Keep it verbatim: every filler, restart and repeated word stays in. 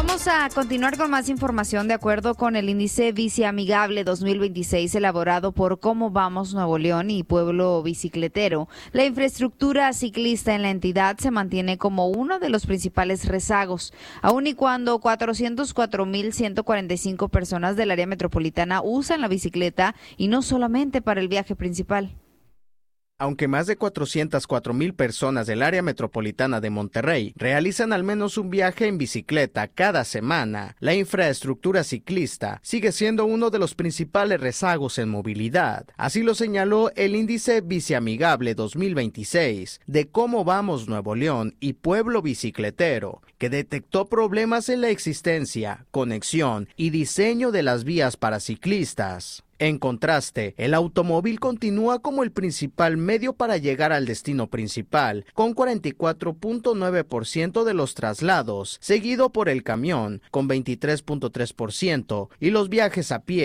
Vamos a continuar con más información de acuerdo con el índice Bici Amigable dos mil veintiséis elaborado por Cómo Vamos Nuevo León y Pueblo Bicicletero. La infraestructura ciclista en la entidad se mantiene como uno de los principales rezagos, aun y cuando cuatrocientos cuatro mil ciento cuarenta y cinco personas del área metropolitana usan la bicicleta y no solamente para el viaje principal. Aunque más de cuatrocientas cuatro mil personas del área metropolitana de Monterrey realizan al menos un viaje en bicicleta cada semana, la infraestructura ciclista sigue siendo uno de los principales rezagos en movilidad. Así lo señaló el índice Bici Amigable dos mil veintiséis de Cómo Vamos Nuevo León y Pueblo Bicicletero, que detectó problemas en la existencia, conexión y diseño de las vías para ciclistas. En contraste, el automóvil continúa como el principal medio para llegar al destino principal, con cuarenta y cuatro punto nueve por ciento de los traslados, seguido por el camión, con veintitrés punto tres por ciento, y los viajes a pie,